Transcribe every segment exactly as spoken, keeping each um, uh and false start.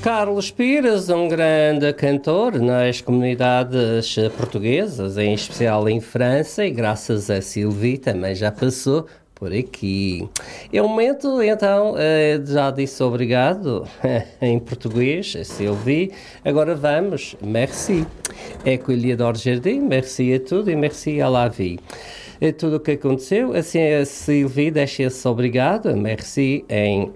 Carlos Pires, um grande cantor nas comunidades portuguesas, em especial em França, e graças a Sylvie também já passou por aqui. É o momento, então, já disse obrigado em português, a Sylvie. Agora vamos, merci. É colhedor de jardim, merci a tudo e merci à la vie. É tudo o que aconteceu. Assim, a Sylvie deixa-se obrigado, merci em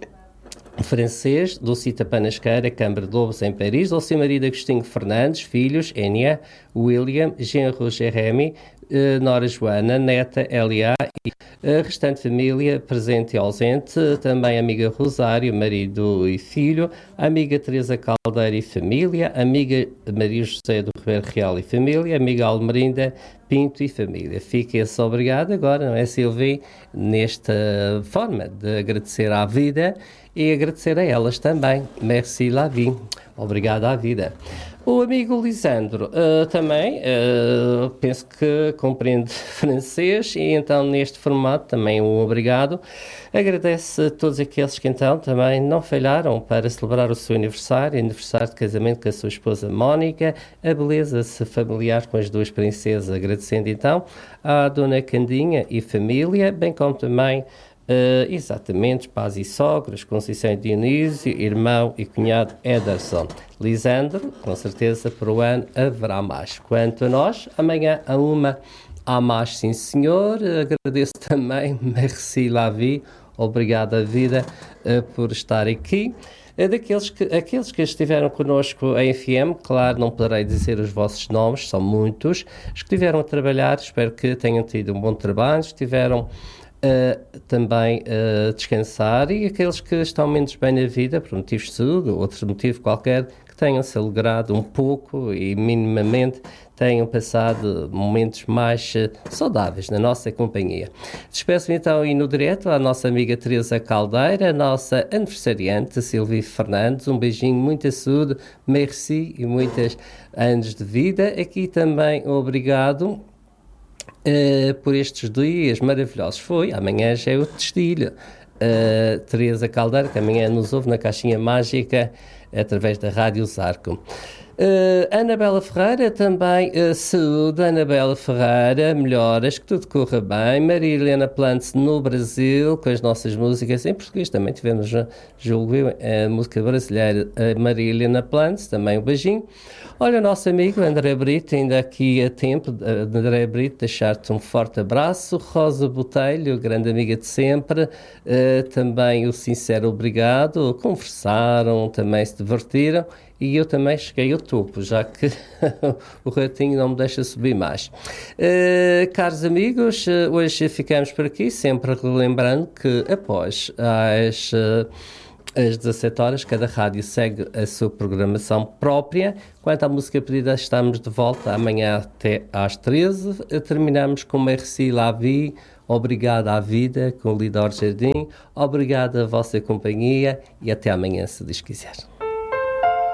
francês, Dulcita Panasqueira, Câmara de Lobos, em Paris, Dulce Maria de Agostinho Fernandes, filhos, Enia, William, genro Jeremy, Nora Joana, neta Elia e a restante família presente e ausente, também a amiga Rosário, marido e filho, a amiga Teresa Caldeira e família, a amiga Maria José do Ribeiro Real e família, a amiga Almerinda Pinto e família. Fiquem-se obrigado agora, não é, Sylvie, nesta forma de agradecer à vida e agradecer a elas também. Merci la vie. Obrigado à vida. O amigo Lisandro uh, também, uh, penso que compreende francês e então neste formato também um obrigado. Agradece a todos aqueles que então também não falharam para celebrar o seu aniversário, aniversário de casamento com a sua esposa Mónica, a beleza familiar com as duas princesas, agradecendo então à dona Candinha e família, bem como também Uh, exatamente, pais e sogros, Conceição e Dionísio, irmão e cunhado Ederson. Lisandro, com certeza para o ano haverá mais. Quanto a nós, amanhã a uma há mais, sim senhor. Agradeço também, merci la vie, obrigado a vida uh, por estar aqui. Uh, daqueles que, aqueles que estiveram connosco em F M, claro, não poderei dizer os vossos nomes, são muitos. Os que estiveram a trabalhar, espero que tenham tido um bom trabalho, estiveram Uh, também uh, descansar, e aqueles que estão menos bem na vida, por motivos de saúde ou outro motivo qualquer, que tenham-se alegrado um pouco e minimamente tenham passado momentos mais uh, saudáveis na nossa companhia. Despeço-me então e no direto à nossa amiga Teresa Caldeira, a nossa aniversariante Sylvie Fernandes, um beijinho, muita saúde, merci e muitos anos de vida. Aqui também obrigado Uh, por estes dias maravilhosos. Foi, amanhã já é o Testilho. Uh, Teresa Caldeira, que amanhã nos ouve na caixinha mágica através da Rádio Zarco. Uh, Anabela Ferreira também, uh, saúde, Anabela Ferreira, melhoras, que tudo corra bem. Maria Helena Plantz no Brasil, com as nossas músicas em português, também tivemos, julgo eu, a música brasileira, a Maria Helena Plantz, também um beijinho. Olha, o nosso amigo André Brito, ainda aqui a tempo, André Brito, deixar-te um forte abraço. Rosa Botelho, grande amiga de sempre, uh, também o sincero obrigado, conversaram, também se divertiram. E eu também cheguei ao topo, já que o ratinho não me deixa subir mais. Uh, caros amigos, uh, hoje ficamos por aqui, sempre relembrando que após as, uh, as dezassete horas, cada rádio segue a sua programação própria. Quanto à música pedida, estamos de volta amanhã até às treze. Uh, terminamos com Merci la vie. Obrigado à vida, com o Lidor Jardim. Obrigado à vossa companhia e até amanhã, se Deus quiser.